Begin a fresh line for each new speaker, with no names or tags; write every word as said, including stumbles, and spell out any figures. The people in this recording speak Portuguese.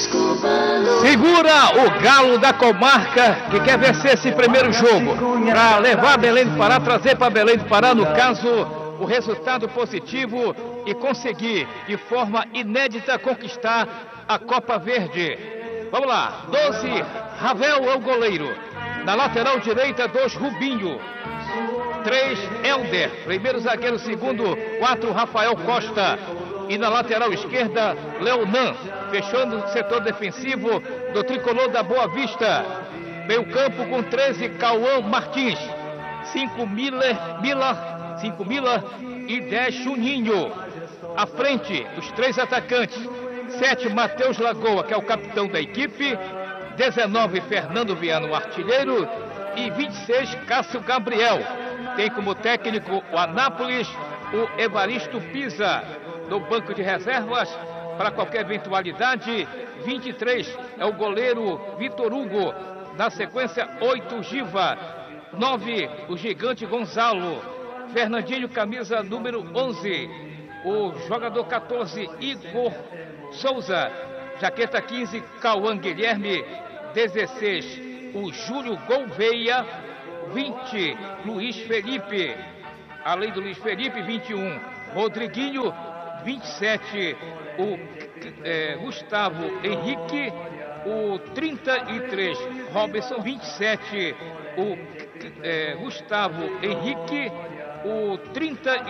Segura o galo da comarca que quer vencer esse primeiro jogo para levar Belém do Pará, trazer para Belém do Pará, no caso, o resultado positivo e conseguir de forma inédita conquistar a Copa Verde. Vamos lá, doze, Ravel é o goleiro. Na lateral direita, dois, Rubinho. três, Helder, primeiro zagueiro, segundo, quatro, Rafael Costa. E na lateral esquerda, Leonan, fechando o setor defensivo do tricolor da Boa Vista. Meio campo com treze, Cauã Martins. cinco, Miller, Miller, cinco, Miller e dez, Juninho. À frente, os três atacantes. sete, Matheus Lagoa, que é o capitão da equipe. dezenove, Fernando Viana, o artilheiro. E vinte e seis, Cássio Gabriel. Tem como técnico o Anápolis, o Evaristo Pisa. No banco de reservas, para qualquer eventualidade, vinte e três é o goleiro Vitor Hugo. Na sequência, oito, Giva. nove, o gigante Gonzalo. Fernandinho, camisa número onze. O jogador catorze, Igor Souza. Jaqueta quinze, Cauã Guilherme. dezesseis, o Júlio Gouveia. vinte, Luiz Felipe. Além do Luiz Felipe, vinte e um, Rodriguinho. vinte e sete, o é, Gustavo Henrique. O trinta e três, Robson. vinte e sete, o é, Gustavo Henrique. O trinta e